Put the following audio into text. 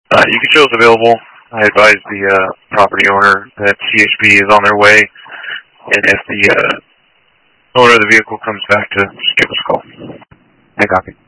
You can show us available. I advise the property owner that CHP is on their way, and if the owner of the vehicle comes back, to just give us a call. I copy.